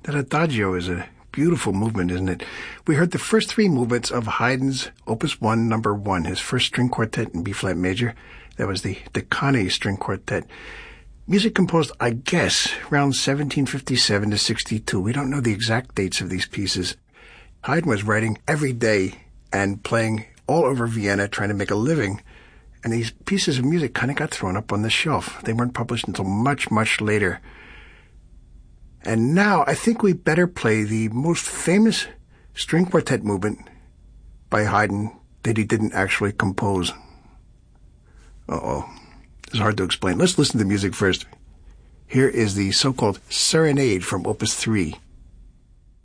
That Adagio is a beautiful movement, isn't it? We heard the first three movements of Haydn's Opus 1, number 1, his first string quartet in B-flat major. That was the Decani string quartet. Music composed, I guess, around 1757 to 62. We don't know the exact dates of these pieces. Haydn was writing every day and playing all over Vienna, trying to make a living. And these pieces of music kind of got thrown up on the shelf. They weren't published until much, much later. And now I think we better play the most famous string quartet movement by Haydn that he didn't actually compose. It's hard to explain. Let's listen to the music first. Here is the so-called Serenade from Opus 3.